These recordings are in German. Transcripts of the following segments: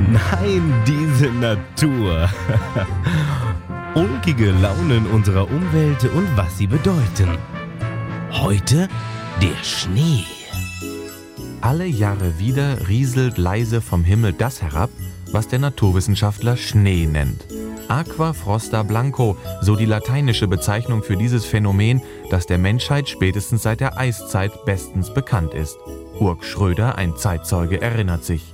Nein, diese Natur. Ulkige Launen unserer Umwelt und was sie bedeuten. Heute der Schnee. Alle Jahre wieder rieselt leise vom Himmel das herab, was der Naturwissenschaftler Schnee nennt. Aqua frosta blanco, so die lateinische Bezeichnung für dieses Phänomen, das der Menschheit spätestens seit der Eiszeit bestens bekannt ist. Urk Schröder, ein Zeitzeuge, erinnert sich.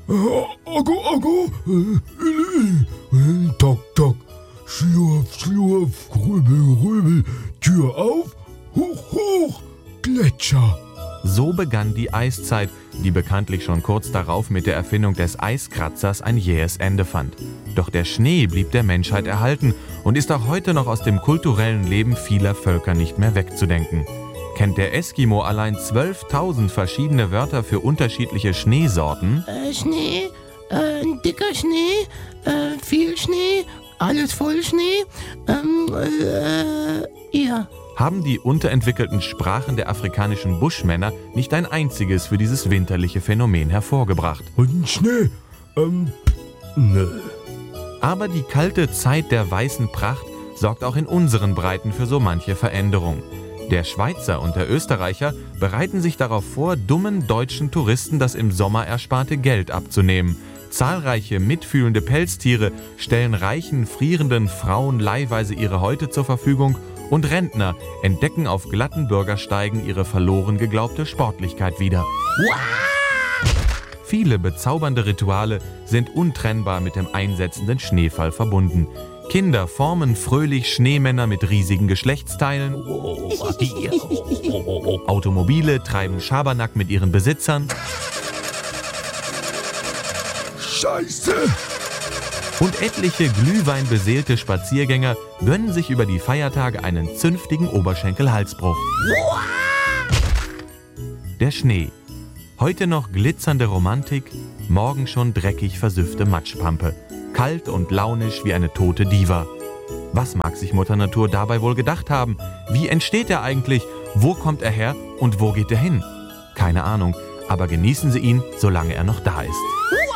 Tok, tok, schlurf, schlurf, grübel, grübel, Tür auf, hoch, hoch, Gletscher. So begann die Eiszeit, die bekanntlich schon kurz darauf mit der Erfindung des Eiskratzers ein jähes Ende fand. Doch der Schnee blieb der Menschheit erhalten und ist auch heute noch aus dem kulturellen Leben vieler Völker nicht mehr wegzudenken. Kennt der Eskimo allein 12.000 verschiedene Wörter für unterschiedliche Schneesorten? Schnee, dicker Schnee, viel Schnee, alles voll Schnee, ja. Haben die unterentwickelten Sprachen der afrikanischen Buschmänner nicht ein einziges für dieses winterliche Phänomen hervorgebracht. Und Schnee, nö. Aber die kalte Zeit der weißen Pracht sorgt auch in unseren Breiten für so manche Veränderung. Der Schweizer und der Österreicher bereiten sich darauf vor, dummen deutschen Touristen das im Sommer ersparte Geld abzunehmen. Zahlreiche mitfühlende Pelztiere stellen reichen, frierenden Frauen leihweise ihre Häute zur Verfügung und Rentner entdecken auf glatten Bürgersteigen ihre verloren geglaubte Sportlichkeit wieder. Viele bezaubernde Rituale sind untrennbar mit dem einsetzenden Schneefall verbunden. Kinder formen fröhlich Schneemänner mit riesigen Geschlechtsteilen. Automobile treiben Schabernack mit ihren Besitzern. Scheiße! Und etliche glühweinbeseelte Spaziergänger gönnen sich über die Feiertage einen zünftigen Oberschenkel-Halsbruch. Der Schnee. Heute noch glitzernde Romantik, morgen schon dreckig versüffte Matschpampe. Kalt und launisch wie eine tote Diva. Was mag sich Mutter Natur dabei wohl gedacht haben? Wie entsteht er eigentlich? Wo kommt er her und wo geht er hin? Keine Ahnung, aber genießen Sie ihn, solange er noch da ist.